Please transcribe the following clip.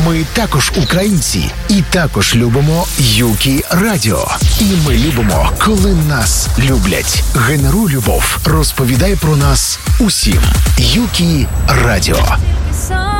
Ми також українці і також любимо Юкі Радіо. І ми любимо, коли нас люблять. Генеруй любов. Розповідай про нас усім. Юкі Радіо.